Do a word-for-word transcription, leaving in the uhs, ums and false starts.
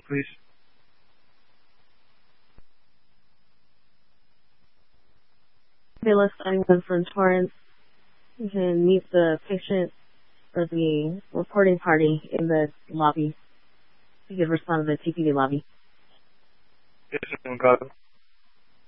please. Bailiff, anyone from Torrance. You can meet the patient or the reporting party in the lobby. You can respond to the T P D lobby. Yes, sir. Got it.